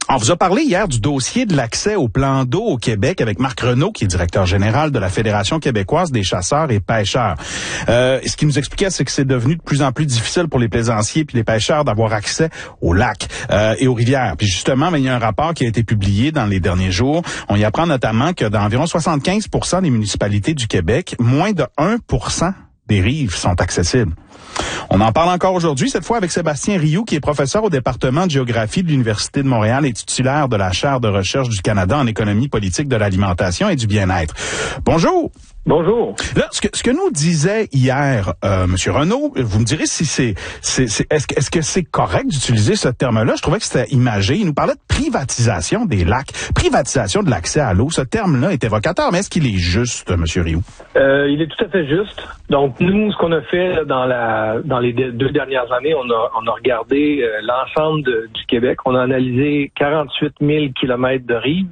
On vous a parlé hier du dossier de l'accès au plan d'eau au Québec avec Marc Renaud, qui est directeur général de la Fédération québécoise des chasseurs et pêcheurs. Ce qu'il nous expliquait, c'est que c'est devenu de plus en plus difficile pour les plaisanciers puis les pêcheurs d'avoir accès aux lacs et aux rivières. Puis justement, il y a un rapport qui a été publié dans les derniers jours. On y apprend notamment que dans environ 75% des municipalités du Québec, moins de 1% des rives sont accessibles. On en parle encore aujourd'hui, cette fois avec Sébastien Rioux, qui est professeur au département de géographie de l'Université de Montréal et titulaire de la chaire de recherche du Canada en économie politique de l'alimentation et du bien-être. Bonjour! Bonjour. Là, ce que nous disait hier Monsieur Renaud, vous me direz si est-ce que c'est correct d'utiliser ce terme-là? Je trouvais que c'était imagé. Il nous parlait de privatisation des lacs, privatisation de l'accès à l'eau. Ce terme-là est évocateur, mais est-ce qu'il est juste, Monsieur Rioux? Il est tout à fait juste. Donc, nous, ce qu'on a fait dans les 2 dernières années, on a regardé l'ensemble du Québec. On a analysé 48 000 kilomètres de rives.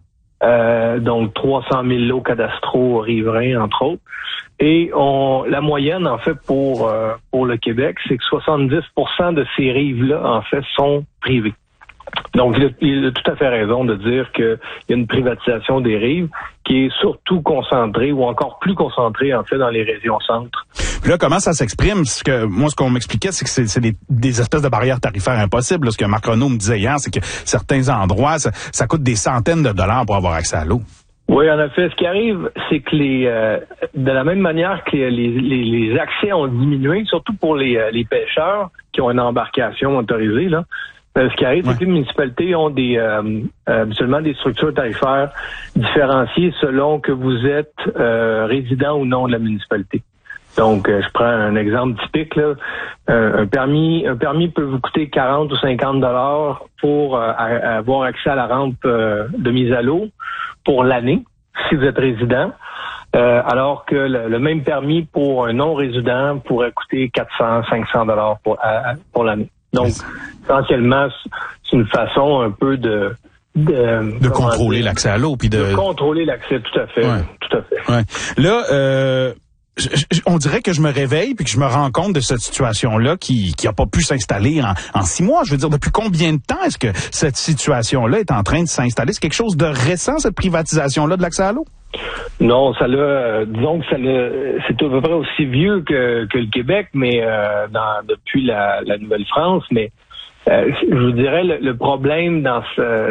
Donc 300 000 lots cadastraux riverains, entre autres. Et la moyenne, en fait, pour le Québec, c'est que 70% de ces rives-là, en fait, sont privées. Donc, il a tout à fait raison de dire qu'il y a une privatisation des rives qui est surtout concentrée, ou encore plus concentrée, en fait, dans les régions centres. Puis là, comment ça s'exprime? Parce que moi, ce qu'on m'expliquait, c'est que c'est des espèces de barrières tarifaires impossibles. Là, ce que Marc Renaud me disait hier, c'est que certains endroits, ça coûte des centaines de dollars pour avoir accès à l'eau. Oui, en effet. Ce qui arrive, c'est que de la même manière que les accès ont diminué, surtout pour les pêcheurs qui ont une embarcation autorisée, là, ce qui arrive, c'est que les municipalités ont habituellement des structures tarifaires différenciées selon que vous êtes résident ou non de la municipalité. Donc, je prends un exemple typique, là. Un permis peut vous coûter 40 ou 50 dollars pour avoir accès à la rampe de mise à l'eau pour l'année, si vous êtes résident. Alors que le même permis pour un non-résident pourrait coûter 400, 500 dollars pour l'année. Donc, essentiellement, c'est une façon un peu de contrôler l'accès à l'eau, puis de contrôler l'accès, tout à fait, tout à fait. Ouais. Là, on dirait que je me réveille puis que je me rends compte de cette situation-là qui a pas pu s'installer en 6 mois. Je veux dire, depuis combien de temps est-ce que cette situation-là est en train de s'installer? C'est quelque chose de récent, cette privatisation-là de l'accès à l'eau? Non, disons que c'est à peu près aussi vieux que le Québec, mais depuis la Nouvelle-France, mais je vous dirais le problème dans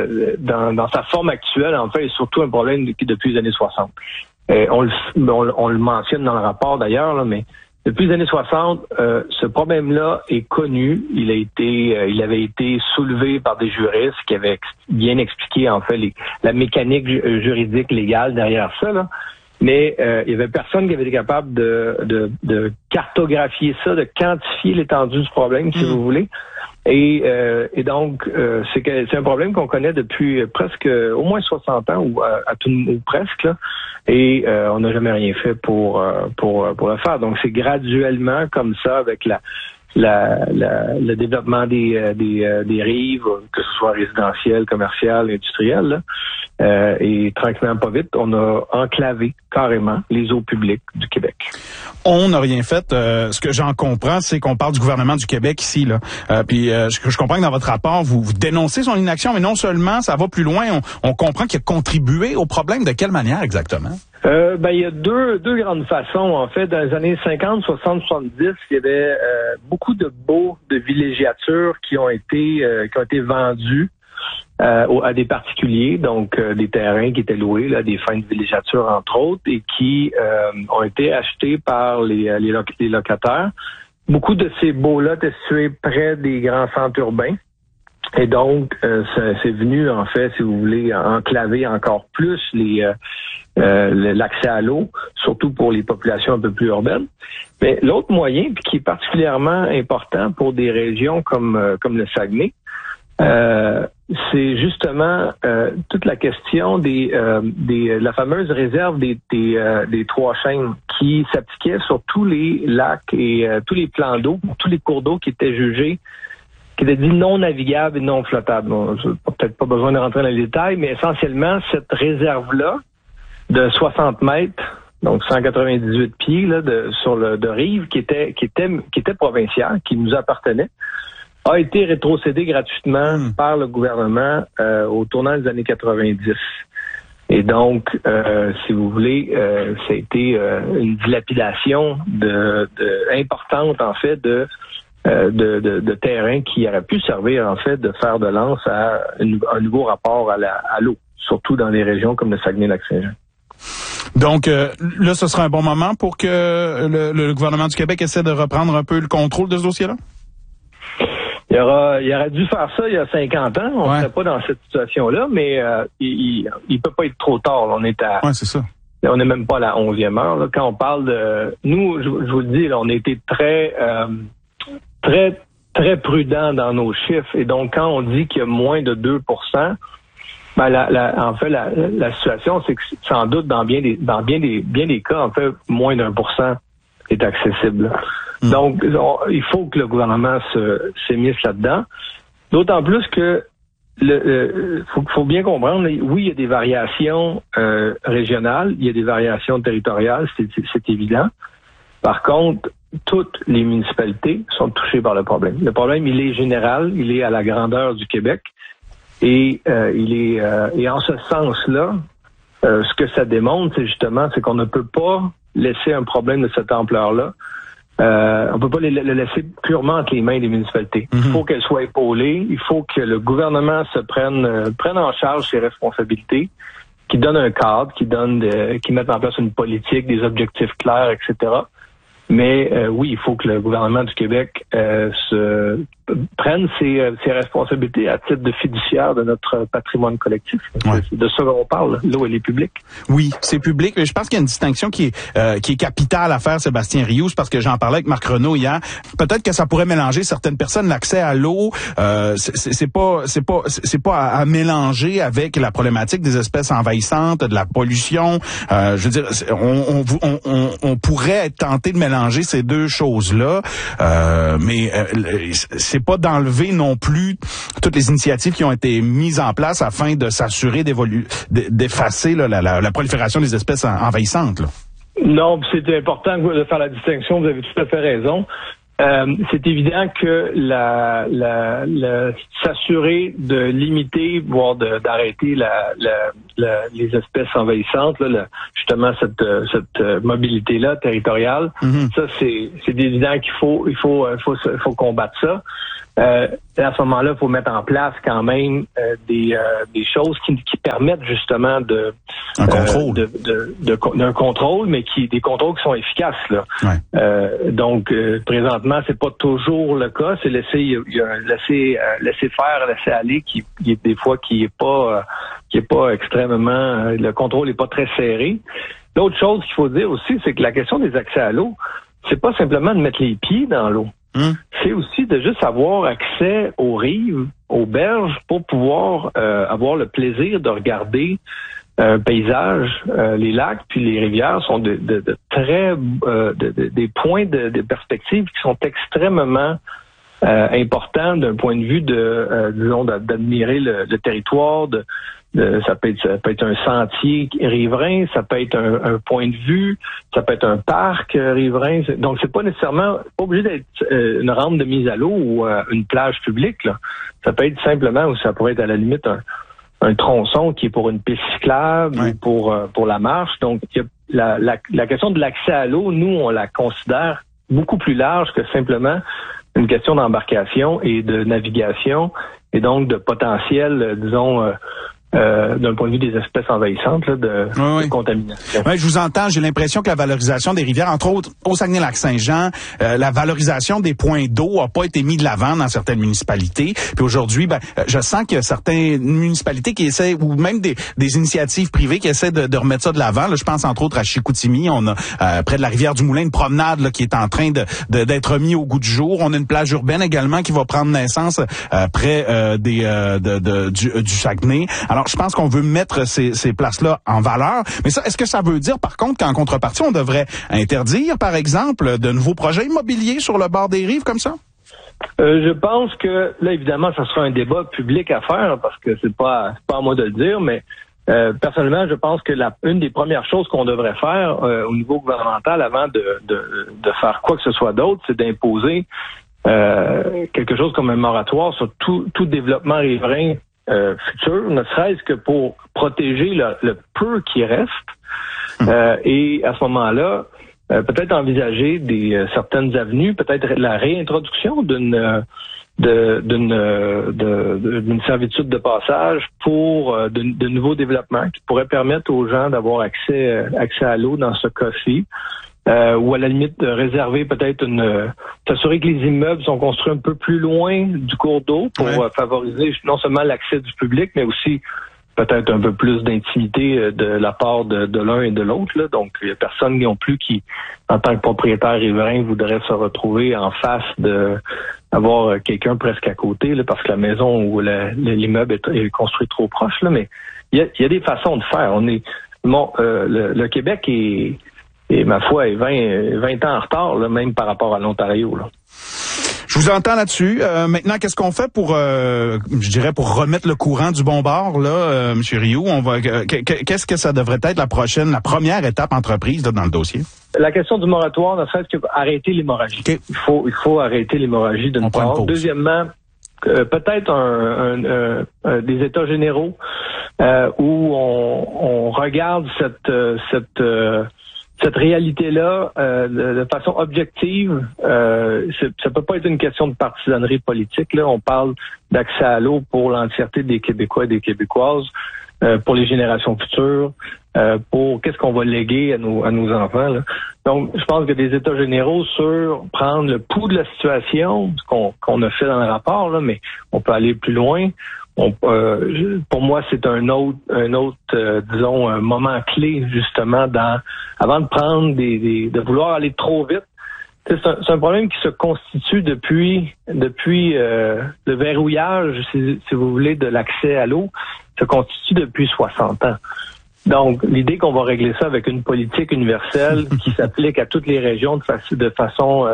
sa forme actuelle, en fait, est surtout un problème depuis les années 60. On le mentionne dans le rapport d'ailleurs, là, mais depuis les années 60, ce problème-là est connu. Il avait été soulevé par des juristes qui avaient bien expliqué en fait la mécanique juridique légale derrière ça, là. Mais il y avait personne qui avait été capable de cartographier ça, de quantifier l'étendue du problème, si vous voulez. Et donc, c'est un problème qu'on connaît depuis presque au moins 60 ans ou presque, là. Et on n'a jamais rien fait pour le faire. Donc, c'est graduellement comme ça avec le développement des rives, que ce soit résidentiel, commercial, industriel, là. Et tranquillement, pas vite, on a enclavé carrément les eaux publiques du Québec. On n'a rien fait. Ce que j'en comprends, c'est qu'on parle du gouvernement du Québec ici, là. Puis je comprends que dans votre rapport, vous dénoncez son inaction, mais non seulement, ça va plus loin. On comprend qu'il a contribué au problème. De quelle manière exactement? Il y a deux grandes façons. En fait, dans les années 50, 60, 70, il y avait beaucoup de baux de villégiature qui ont été vendus à des particuliers, donc des terrains qui étaient loués là, des fins de villégiature entre autres, et qui ont été achetés par les locataires. Beaucoup de ces baux-là étaient situés près des grands centres urbains. Et donc, c'est venu, en fait, si vous voulez, enclaver encore plus l'accès à l'eau, surtout pour les populations un peu plus urbaines. Mais l'autre moyen, puis qui est particulièrement important pour des régions comme le Saguenay, c'est justement toute la question la fameuse réserve des 3 chaînes qui s'appliquait sur tous les lacs et tous les plans d'eau, tous les cours d'eau qui étaient jugés, qui étaient dit non navigables et non flottables. Bon, peut-être pas besoin de rentrer dans les détails, mais essentiellement, cette réserve-là de 60 mètres, donc 198 pieds là, de rive, qui était provinciale, qui nous appartenait, a été rétrocédé gratuitement par le gouvernement au tournant des années 90. Et donc, si vous voulez, ça a été une dilapidation importante, en fait, de terrain qui aurait pu servir, en fait, de fer de lance à un nouveau rapport à l'eau, surtout dans des régions comme le Saguenay-Lac-Saint-Jean. Donc, là, ce sera un bon moment pour que le gouvernement du Québec essaie de reprendre un peu le contrôle de ce dossier-là? Il aurait dû faire ça il y a 50 ans. On ne serait pas dans cette situation-là, mais il peut pas être trop tard. Là. On est à... Ouais, c'est ça. On n'est même pas à la 11e heure. Là. Quand on parle de... Nous, je vous le dis, là, on a été très prudents dans nos chiffres. Et donc, quand on dit qu'il y a moins de 2 ben en fait, la situation, c'est que sans doute, dans bien des cas, en fait, moins d'1% est accessible. Donc, il faut que le gouvernement s'émisse là-dedans. D'autant plus que faut bien comprendre, oui, il y a des variations régionales, il y a des variations territoriales, c'est évident. Par contre, toutes les municipalités sont touchées par le problème. Le problème, il est général, il est à la grandeur du Québec. Et et en ce sens-là, ce que ça démontre, c'est qu'on ne peut pas laisser un problème de cette ampleur-là. On peut pas le laisser purement entre les mains des municipalités. Il faut qu'elles soient épaulées. Il faut que le gouvernement prenne en charge ses responsabilités, qui donne un cadre, qui mette en place une politique, des objectifs clairs, etc. Mais oui, il faut que le gouvernement du Québec prenne ses responsabilités à titre de fiduciaire de notre patrimoine collectif. Ouais. C'est de ça qu'on parle. L'eau, elle est publique. Oui, c'est public. Je pense qu'il y a une distinction qui est capitale à faire, Sébastien Rioux, parce que j'en parlais avec Marc Renaud hier. Peut-être que ça pourrait mélanger certaines personnes. L'accès à l'eau, c'est pas à mélanger avec la problématique des espèces envahissantes, de la pollution. Je veux dire, on pourrait être tenté de mélanger ces deux choses-là, mais c'est pas d'enlever non plus toutes les initiatives qui ont été mises en place afin de s'assurer d'effacer la prolifération des espèces envahissantes. Là. Non, c'est important de faire la distinction, vous avez tout à fait raison. C'est évident que s'assurer de limiter, voire d'arrêter les espèces envahissantes, justement cette mobilité-là territoriale, ça c'est évident qu'il faut combattre ça. À ce moment-là, il faut mettre en place quand même des choses qui permettent justement d'un contrôle, mais des contrôles qui sont efficaces là. Ouais. Donc présentement, c'est pas toujours le cas. C'est laisser faire, laisser aller qui est des fois qui est pas extrêmement. Le contrôle est pas très serré. L'autre chose qu'il faut dire aussi, c'est que la question des accès à l'eau, c'est pas simplement de mettre les pieds dans l'eau. C'est aussi de juste avoir accès aux rives, aux berges, pour pouvoir avoir le plaisir de regarder un paysage. Les lacs puis les rivières sont des points de perspective qui sont extrêmement importants d'un point de vue d'admirer le territoire. Ça peut être un sentier riverain, ça peut être un point de vue, ça peut être un parc riverain. Donc, c'est pas nécessairement pas obligé d'être une rampe de mise à l'eau ou une plage publique. Là. Ça peut être simplement, ou ça pourrait être à la limite un tronçon qui est pour une piste cyclable ou pour la marche. Donc, la question de l'accès à l'eau, nous, on la considère beaucoup plus large que simplement une question d'embarcation et de navigation et donc de potentiel, disons, d'un point de vue des espèces envahissantes, là, de contamination. Oui, je vous entends. J'ai l'impression que la valorisation des rivières, entre autres au Saguenay-Lac-Saint-Jean, la valorisation des points d'eau a pas été mise de l'avant dans certaines municipalités. Puis aujourd'hui, je sens qu'il y a certaines municipalités qui essaient, ou même des initiatives privées qui essaient de remettre ça de l'avant. Là, je pense entre autres à Chicoutimi. On a près de la rivière du Moulin une promenade là, qui est en train d'être mis au goût du jour. On a une plage urbaine également qui va prendre naissance près du Saguenay. Alors, je pense qu'on veut mettre ces places-là en valeur. Mais ça, est-ce que ça veut dire, par contre, qu'en contrepartie, on devrait interdire, par exemple, de nouveaux projets immobiliers sur le bord des rives comme ça? Je pense que, là, évidemment, ça sera un débat public à faire, parce que c'est pas à moi de le dire, mais personnellement, je pense que une des premières choses qu'on devrait faire au niveau gouvernemental avant de faire quoi que ce soit d'autre, c'est d'imposer quelque chose comme un moratoire sur tout développement riverain futur, ne serait-ce que pour protéger le peu qui reste. Et à ce moment-là, peut-être envisager certaines avenues, peut-être la réintroduction d'une servitude de passage pour de nouveaux développements qui pourraient permettre aux gens d'avoir accès à l'eau dans ce cas-ci. Ou à la limite réserver peut-être s'assurer que les immeubles sont construits un peu plus loin du cours d'eau pour favoriser non seulement l'accès du public, mais aussi peut-être un peu plus d'intimité de la part de l'un et de l'autre. Là. Donc, il y a personne non plus qui, en tant que propriétaire riverain, voudrait se retrouver en face d'avoir quelqu'un presque à côté, là, parce que la maison ou l'immeuble est construit trop proche. Là. Mais il y a des façons de faire. Le Québec est, ma foi, est 20 ans en retard, là, même par rapport à l'Ontario. Là. Je vous entends là-dessus. Maintenant, qu'est-ce qu'on fait pour remettre le courant du bon bord, là, M. Rioux? Qu'est-ce que ça devrait être la première étape entreprise là, dans le dossier? La question du moratoire, ne serait-ce que arrêter l'hémorragie. Okay. Il faut arrêter l'hémorragie d'une part. Deuxièmement, peut-être des états généraux où on regarde cette réalité-là, de façon objective, ça peut pas être une question de partisanerie politique. Là, on parle d'accès à l'eau pour l'entièreté des Québécois et des Québécoises, pour les générations futures, pour qu'est-ce qu'on va léguer à nos enfants. Là. Donc, je pense que des états généraux sur prendre le pouls de la situation, ce qu'on a fait dans le rapport, là, mais on peut aller plus loin. Pour moi, c'est un autre, disons, un moment clé justement avant de prendre de vouloir aller trop vite. C'est un problème qui se constitue depuis le verrouillage, si vous voulez, de l'accès à l'eau, se constitue depuis 60 ans. Donc, l'idée qu'on va régler ça avec une politique universelle qui s'applique à toutes les régions de façon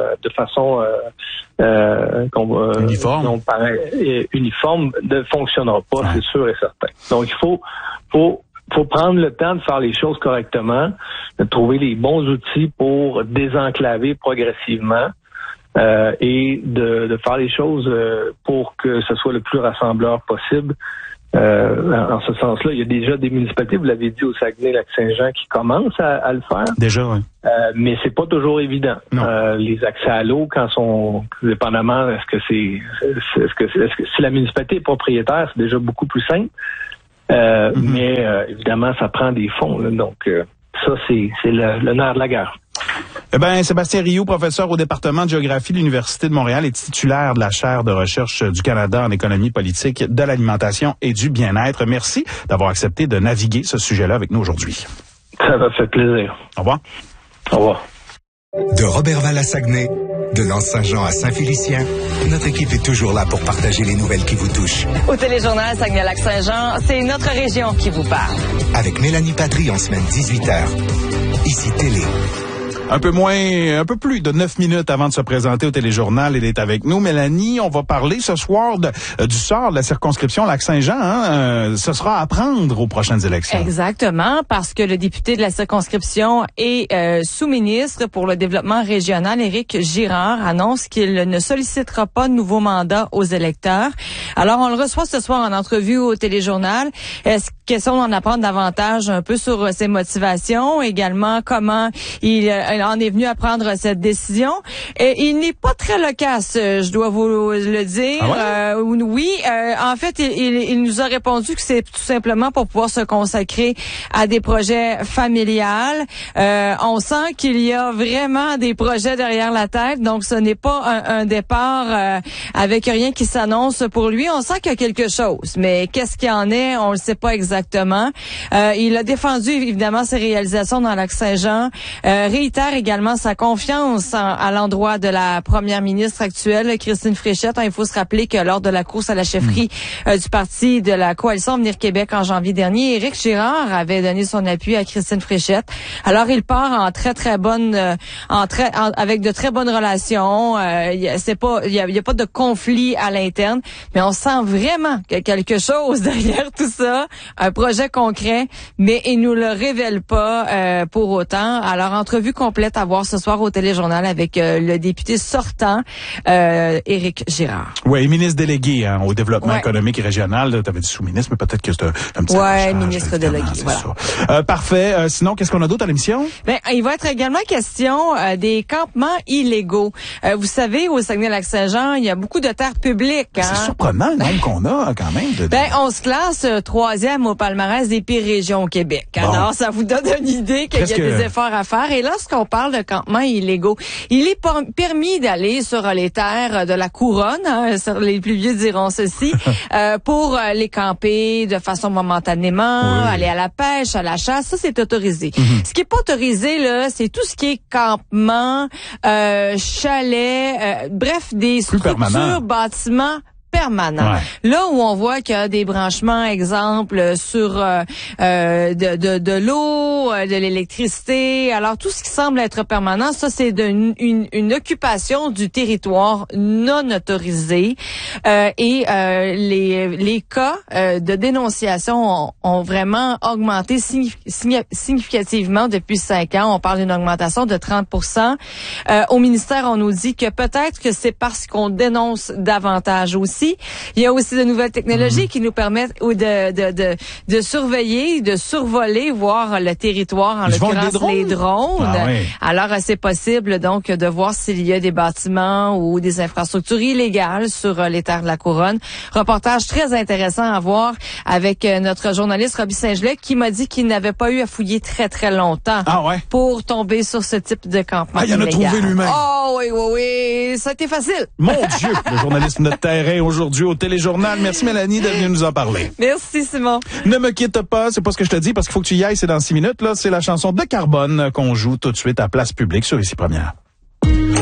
uniforme ne fonctionnera pas, c'est sûr et certain. Donc, il faut prendre le temps de faire les choses correctement, de trouver les bons outils pour désenclaver progressivement et de faire les choses pour que ce soit le plus rassembleur possible. En ce sens-là, il y a déjà des municipalités, vous l'avez dit, au Saguenay-Lac-Saint-Jean, qui commencent à le faire. Déjà, oui. Mais c'est pas toujours évident. Les accès à l'eau, quand sont dépendamment, est-ce que si la municipalité est propriétaire, c'est déjà beaucoup plus simple. Mais évidemment, ça prend des fonds. Là, donc, ça, c'est le nerf de la guerre. Eh bien, Sébastien Rioux, professeur au département de géographie de l'Université de Montréal et titulaire de la chaire de recherche du Canada en économie politique, de l'alimentation et du bien-être. Merci d'avoir accepté de naviguer ce sujet-là avec nous aujourd'hui. Ça m'a fait plaisir. Au revoir. Au revoir. De Robertval à Saguenay, de L'Anse-Saint-Jean à Saint-Félicien, notre équipe est toujours là pour partager les nouvelles qui vous touchent. Au téléjournal Saguenay-Lac-Saint-Jean, c'est notre région qui vous parle. Avec Mélanie Patry en semaine 18h. Ici Télé. Un peu plus de 9 minutes avant de se présenter au téléjournal, elle est avec nous. Mélanie, on va parler ce soir du sort de la circonscription Lac-Saint-Jean. Ce sera à prendre aux prochaines élections. Exactement, parce que le député de la circonscription et sous-ministre pour le développement régional, Éric Girard, annonce qu'il ne sollicitera pas de nouveau mandat aux électeurs. Alors, on le reçoit ce soir en entrevue au téléjournal. Est-ce question d'en apprendre davantage un peu sur ses motivations, également comment il en est venu à prendre cette décision. Et il n'est pas très loquace, je dois vous le dire. Ah ouais? Oui, en fait, il nous a répondu que c'est tout simplement pour pouvoir se consacrer à des projets familiales. On sent qu'il y a vraiment des projets derrière la tête, donc ce n'est pas un départ avec rien qui s'annonce pour lui. On sent qu'il y a quelque chose, mais qu'est-ce qu'il y en est, on le sait pas exactement. Il a défendu évidemment ses réalisations dans Lac-Saint-Jean, réitère également sa confiance à l'endroit de la première ministre actuelle, Christine Fréchette. Il faut se rappeler que lors de la course à la chefferie du parti de la coalition Avenir Québec en janvier dernier, Éric Girard avait donné son appui à Christine Fréchette. Alors il part en très très bonne, avec de très bonnes relations. Il y a pas de conflit à l'interne, mais on sent vraiment qu'il y a quelque chose derrière tout ça, un projet concret, mais il nous le révèle pas pour autant. Alors entrevue complète complète à voir ce soir au Téléjournal avec le député sortant, Éric Girard. Oui, ministre délégué au développement économique et régional. Tu avais dit sous-ministre, mais peut-être que c'est un petit accrochage, ministre délégué, voilà. Parfait. Sinon, qu'est-ce qu'on a d'autre à l'émission? Ben, il va être également question des campements illégaux. Vous savez, au Saguenay-Lac-Saint-Jean, il y a beaucoup de terres publiques. C'est surprenant le nombre qu'on a quand même. On se classe 3e au palmarès des pires régions au Québec. Bon. Alors, ça vous donne une idée qu'il y a des efforts à faire. Et lorsqu'on parle de campements illégaux, il est permis d'aller sur les terres de la couronne, les plus vieux diront ceci, pour les camper de façon momentanément, aller à la pêche, à la chasse, ça c'est autorisé. Ce qui est pas autorisé là, c'est tout ce qui est campement, chalet, bref, des structures, bâtiments permanent. Là où on voit qu'il y a des branchements, exemple, sur de l'eau, de l'électricité, alors tout ce qui semble être permanent, ça c'est une occupation du territoire non autorisé. Et les cas de dénonciation ont vraiment augmenté significativement depuis 5 ans. On parle d'une augmentation de 30%. Au ministère, on nous dit que peut-être que c'est parce qu'on dénonce davantage aussi. Il y a aussi de nouvelles technologies qui nous permettent de surveiller, de survoler, voir le territoire, en l'occurrence les drones. Alors, c'est possible donc de voir s'il y a des bâtiments ou des infrastructures illégales sur les terres de la Couronne. Reportage très intéressant à voir avec notre journaliste Roby Saint-Gelais qui m'a dit qu'il n'avait pas eu à fouiller très, très longtemps pour tomber sur ce type de campement illégal. Il en a trouvé lui-même. Oh oui, ça a été facile. Mon Dieu, le journaliste de notre terrain aujourd'hui au Téléjournal. Merci Mélanie de venir nous en parler. Merci Simon. Ne me quitte pas, c'est pas ce que je te dis parce qu'il faut que tu y ailles, c'est dans 6 minutes. Là, c'est la chanson de Carbone qu'on joue tout de suite à Place Publique sur Ici Première.